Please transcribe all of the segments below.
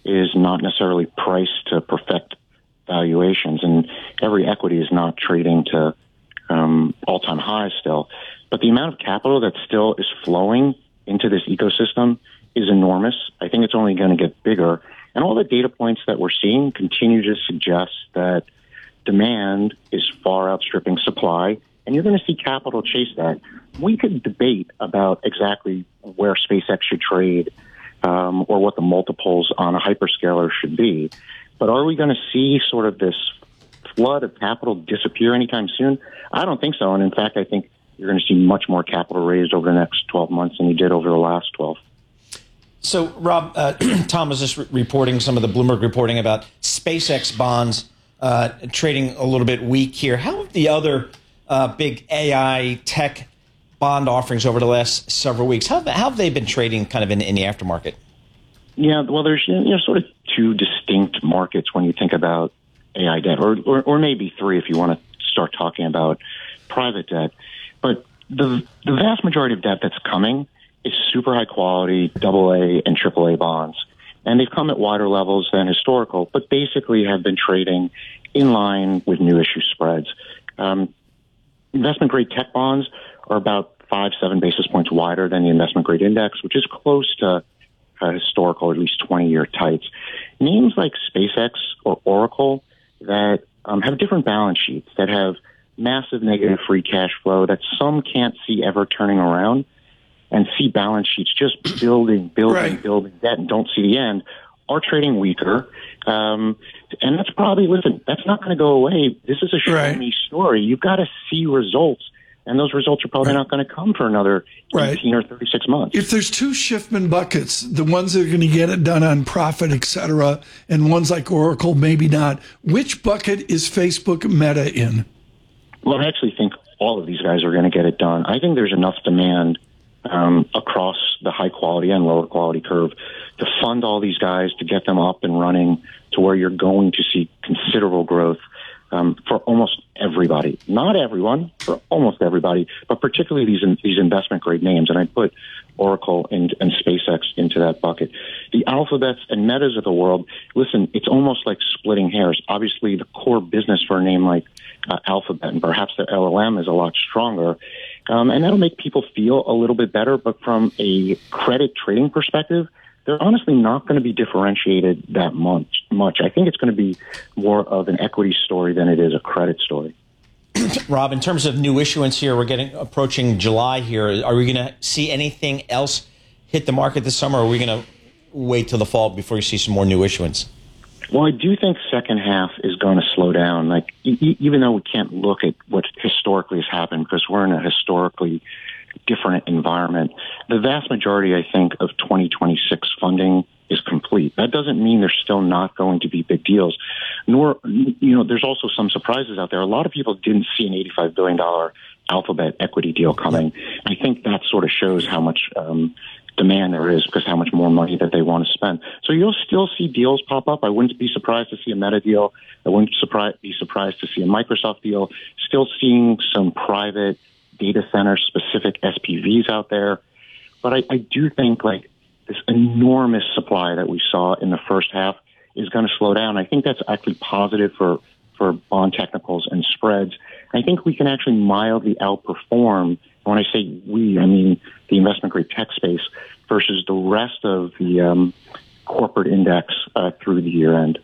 is not necessarily priced to perfect valuations, and every equity is not trading to all-time highs still. But the amount of capital that still is flowing into this ecosystem is enormous. I think it's only going to get bigger. And all the data points that we're seeing continue to suggest that demand is far outstripping supply, and you're going to see capital chase that. We could debate about exactly where SpaceX should trade or what the multiples on a hyperscaler should be. But are we going to see sort of this flood of capital disappear anytime soon? I don't think so. And in fact, I think you're going to see much more capital raised over the next 12 months than you did over the last 12. So, Rob, Tom was just reporting some of the Bloomberg reporting about SpaceX bonds trading a little bit weak here. How have the other big AI tech bond offerings over the last several weeks, how have they been trading kind of in the aftermarket? Yeah, well, there's sort of two distinct markets when you think about AI debt, or maybe three if you want to start talking about private debt. But the vast majority of debt that's coming is super high quality AA and AAA bonds. And they've come at wider levels than historical, but basically have been trading in line with new issue spreads. Investment grade tech bonds are about 5-7 basis points wider than the investment grade index, which is close to historical, at least 20-year tights. Names like SpaceX or Oracle that have different balance sheets, that have massive negative free cash flow that some can't see ever turning around, and see balance sheets just building debt and don't see the end, are trading weaker. And that's probably, that's not going to go away. This is a show me story. You've got to see results. And those results are probably not going to come for another 18 or 36 months. If there's two Schiffman buckets, the ones that are going to get it done on profit, et cetera, and ones like Oracle, maybe not, which bucket is Facebook Meta in? Well, I actually think all of these guys are going to get it done. I think there's enough demand across the high quality and lower quality curve to fund all these guys, to get them up and running to where you're going to see considerable growth for almost everybody. Not everyone, for almost everybody, but particularly these investment grade names. And I put Oracle and SpaceX into that bucket. The Alphabets and Metas of the world, it's almost like splitting hairs. Obviously, the core business for a name like Alphabet and perhaps their LLM is a lot stronger. And that'll make people feel a little bit better. But from a credit trading perspective, they're honestly not going to be differentiated that much. I think it's going to be more of an equity story than it is a credit story. Rob, in terms of new issuance here, we're approaching July here. Are we going to see anything else hit the market this summer, or are we going to wait till the fall before you see some more new issuance? Well, I do think second half is going to slow down. Like, even though we can't look at what historically has happened because we're in a historically different environment, the vast majority, I think, of 2026 funding is complete. That doesn't mean there's still not going to be big deals. Nor, there's also some surprises out there. A lot of people didn't see an $85 billion Alphabet equity deal coming. I think that sort of shows how much demand there is, because how much more money that they want to spend. So you'll still see deals pop up. I wouldn't be surprised to see a Meta deal. I wouldn't be surprised to see a Microsoft deal. Still seeing some private data center specific SPVs out there. But I do think like this enormous supply that we saw in the first half is going to slow down. I think that's actually positive for bond technicals and spreads. I think we can actually mildly outperform. When I say we, I mean the investment grade tech space versus the rest of the corporate index through the year end.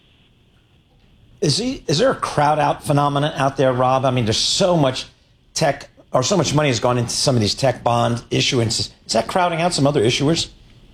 Is there a crowd out phenomenon out there, Rob? I mean, there's so much tech, or so much money has gone into some of these tech bond issuances. Is that crowding out some other issuers?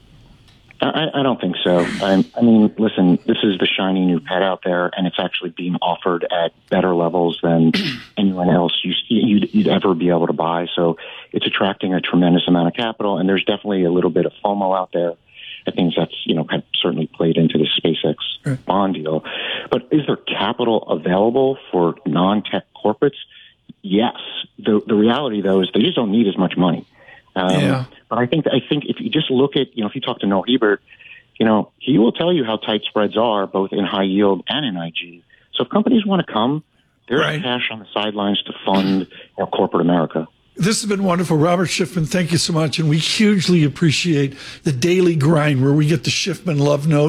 I don't think so. I mean, listen, this is the shiny new pet out there, and it's actually being offered at better levels than anyone else you'd ever be able to buy. So it's attracting a tremendous amount of capital, and there's definitely a little bit of FOMO out there. I think that's, have certainly played into the SpaceX bond deal. But is there capital available for non-tech corporates? Yes. The reality, though, is they just don't need as much money. But I think if you just look at, if you talk to Noah Hebert, he will tell you how tight spreads are, both in high yield and in IG. So if companies want to come, there's cash on the sidelines to fund corporate America. This has been wonderful. Robert Schiffman, thank you so much. And we hugely appreciate the daily grind where we get the Schiffman love note,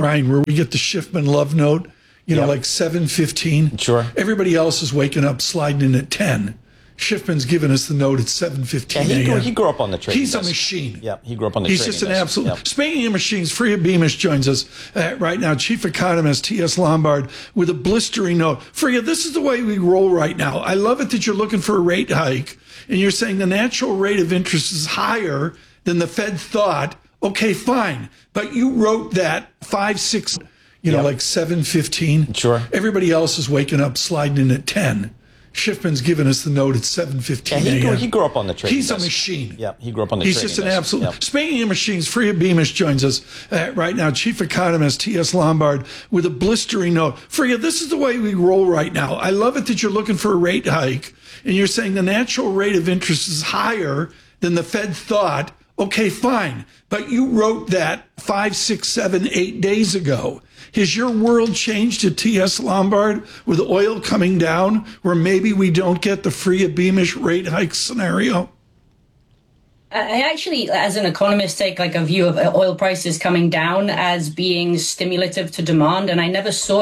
like 7:15. Sure. Everybody else is waking up, sliding in at 10. Schiffman's giving us the note at 7:15 a.m. He grew up on the trading He's desk. a machine. Yeah, he grew up on the He's trading just an desk. absolute. Yep. Speaking of machines, Freya Beamish joins us right now, Chief Economist T.S. Lombard, with a blistering note. Freya, this is the way we roll right now. I love it that you're looking for a rate hike, and you're saying the natural rate of interest is higher than the Fed thought. Okay, fine. But you wrote that 5, 6, like 7:15. Sure. Everybody else is waking up, sliding in at 10. Schiffman's giving us the note at 7:15 a.m. He grew up on the trading He's desk. a machine. Yeah, he grew up on the He's trading just an desk. absolute. Yep. Speaking of machines, Freya Beamish joins us right now, Chief Economist T.S. Lombard, with a blistering note. Freya, this is the way we roll right now. I love it that you're looking for a rate hike, and you're saying the natural rate of interest is higher than the Fed thought. Okay, fine. But you wrote that 5, 6, 7, 8 days ago. Has your world changed to T.S. Lombard with oil coming down, where maybe we don't get the Freya Beamish rate hike scenario? I actually, as an economist, take like a view of oil prices coming down as being stimulative to demand. And I never saw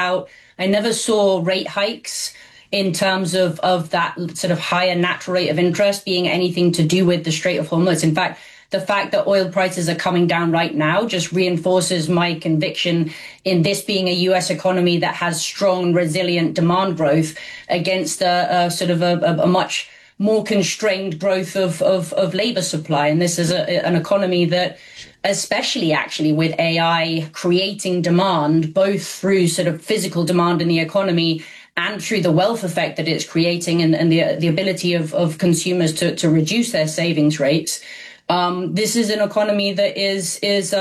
rate hikes in terms of that sort of higher natural rate of interest being anything to do with the Strait of Hormuz. In fact, the fact that oil prices are coming down right now just reinforces my conviction in this being a U.S. economy that has strong, resilient demand growth against a much more constrained growth of labor supply. And this is an economy that, especially actually with AI creating demand, both through sort of physical demand in the economy and through the wealth effect that it's creating and the ability of consumers to reduce their savings rates. This is an economy that is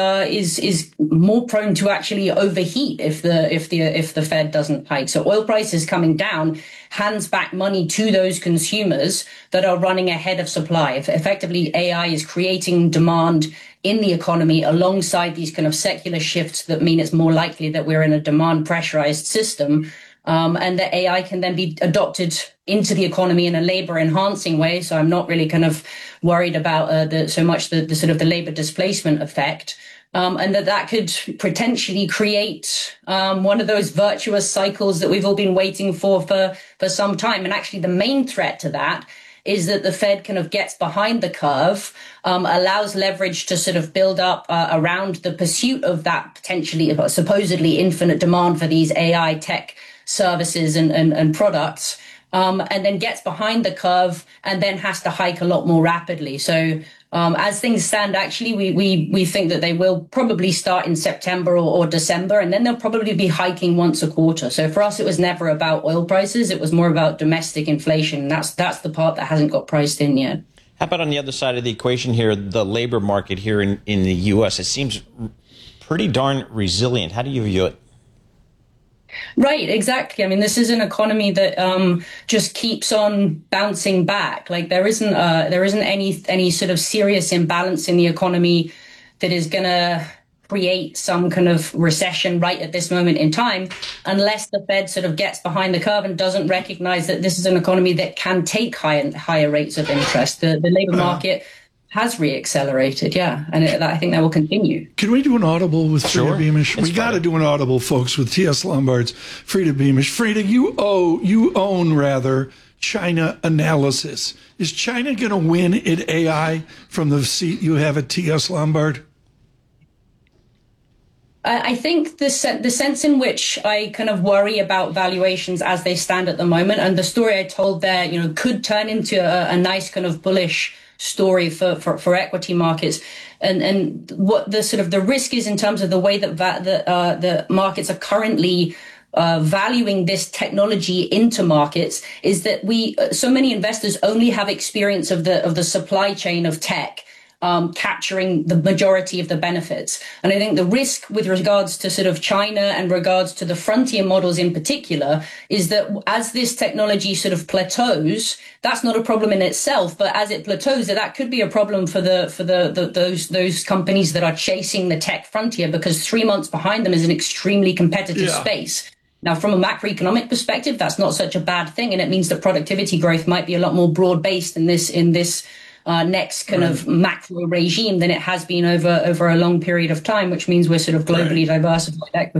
more prone to actually overheat if the Fed doesn't hike. So oil prices coming down hands back money to those consumers that are running ahead of supply. Effectively, AI is creating demand in the economy alongside these kind of secular shifts that mean it's more likely that we're in a demand pressurized system. And that AI can then be adopted into the economy in a labor enhancing way. So I'm not really kind of worried about the sort of the labor displacement effect. And that could potentially create one of those virtuous cycles that we've all been waiting for some time. And actually the main threat to that is that the Fed kind of gets behind the curve, allows leverage to sort of build up around the pursuit of that potentially supposedly infinite demand for these AI tech services and products, and then gets behind the curve and then has to hike a lot more rapidly. So as things stand, actually, we think that they will probably start in September or December, and then they'll probably be hiking once a quarter. So for us, it was never about oil prices. It was more about domestic inflation. That's the part that hasn't got priced in yet. How about on the other side of the equation here, the labor market here in the U.S.? It seems pretty darn resilient. How do you view it? Right, exactly. I mean, this is an economy that just keeps on bouncing back. Like there isn't any sort of serious imbalance in the economy that is going to create some kind of recession right at this moment in time, unless the Fed sort of gets behind the curve and doesn't recognize that this is an economy that can take higher rates of interest. The labor market has reaccelerated, yeah, and I think that will continue. Can we do an audible with Sure. Freya Beamish? We got to do an audible, folks, with T.S. Lombard's Freya Beamish. Freya, you own China Analysis. Is China going to win at AI from the seat you have at T.S. Lombard? I think the sense in which I kind of worry about valuations as they stand at the moment, and the story I told there, could turn into a nice kind of bullish story for equity markets, and what the sort of the risk is in terms of the way that the markets are currently valuing this technology into markets is that so many investors only have experience of the supply chain of tech. Capturing the majority of the benefits. And I think the risk with regards to sort of China and regards to the frontier models in particular is that as this technology sort of plateaus, that's not a problem in itself, but as it plateaus, that could be a problem for those companies that are chasing the tech frontier, because 3 months behind them is an extremely competitive space. Now, from a macroeconomic perspective, that's not such a bad thing, and it means that productivity growth might be a lot more broad-based in this next kind of macro regime than it has been over a long period of time, which means we're sort of globally diversified equity.